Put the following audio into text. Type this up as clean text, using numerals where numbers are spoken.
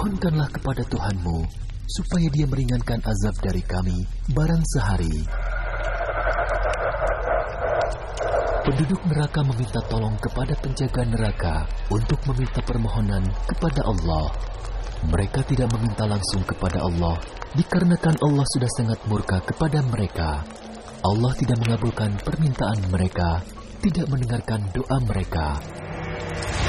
Mohonkanlah kepada Tuhanmu supaya Dia meringankan azab dari kami barang sehari. Penduduk neraka meminta tolong kepada penjaga neraka untuk meminta permohonan kepada Allah. Mereka tidak meminta langsung kepada Allah dikarenakan Allah sudah sangat murka kepada mereka. Allah tidak mengabulkan permintaan mereka, tidak mendengarkan doa mereka.